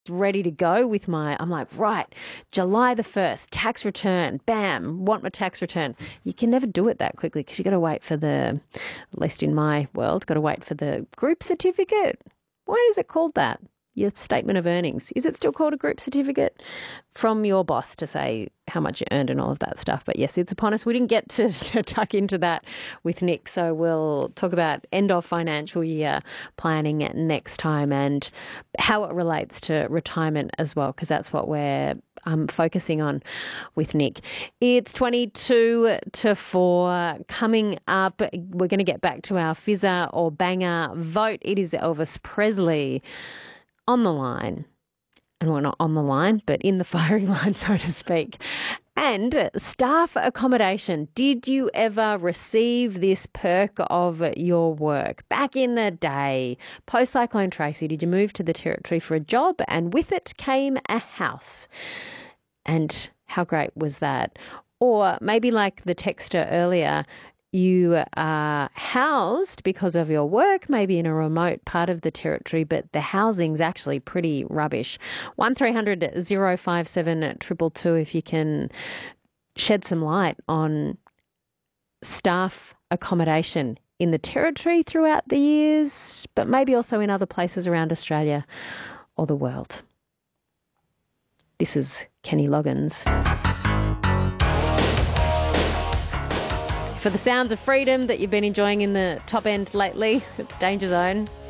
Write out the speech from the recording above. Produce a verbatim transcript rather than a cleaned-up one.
ready to go with my, I'm like, right, July the first, tax return, bam, want my tax return. You can never do it that quickly because you got to wait for the, at least in my world, got to wait for the group certificate. Why is it called that? Your statement of earnings. Is it still called a group certificate? From your boss to say how much you earned and all of that stuff. But yes, it's upon us. We didn't get to, to tuck into that with Nick. So we'll talk about end of financial year planning next time and how it relates to retirement as well, because that's what we're um, focusing on with Nick. It's twenty-two to four. Coming up, we're going to get back to our fizzer or banger vote. It is Elvis Presley on the line. And we're not on the line, but in the firing line, so to speak. And staff accommodation. Did you ever receive this perk of your work? Back in the day, post-Cyclone Tracy, did you move to the Territory for a job? And with it came a house. And how great was that? Or maybe like the texter earlier, you are housed because of your work, maybe in a remote part of the Territory, but the housing's actually pretty rubbish. one three hundred oh five seven two two two if you can shed some light on staff accommodation in the Territory throughout the years, but maybe also in other places around Australia or the world. This is Kenny Loggins. For the sounds of freedom that you've been enjoying in the top end lately, it's Danger Zone.